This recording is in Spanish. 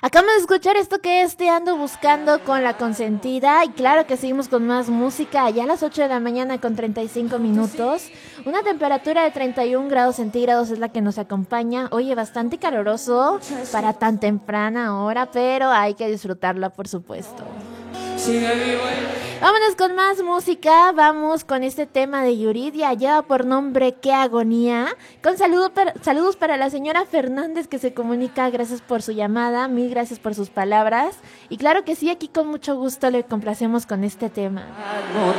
Acabamos de escuchar esto que es Te Ando Buscando con La Consentida. Y claro que seguimos con más música. Ya a las 8 de la mañana con 35 minutos. Una temperatura de 31 grados centígrados es la que nos acompaña. Oye, bastante caluroso para tan temprana hora, pero hay que disfrutarla, por supuesto. Vámonos con más música. Vamos con este tema de Yuridia, lleva por nombre Qué Agonía. Con saludos para la señora Fernández, que se comunica. Gracias por su llamada, mil gracias por sus palabras. Y claro que sí, aquí con mucho gusto le complacemos con este tema.